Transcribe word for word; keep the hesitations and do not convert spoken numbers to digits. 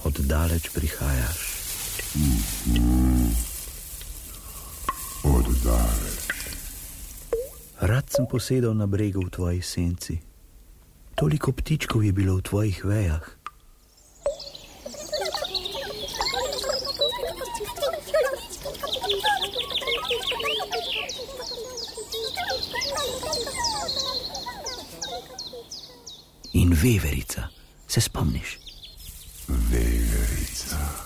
Oddaleč prihajaš. Mm-hmm. Oddaleč. Rad sem posedal na bregu v tvoji senci. Toliko ptičkov je bilo v tvojih vejah. In veverica, se spomniš? Veverica.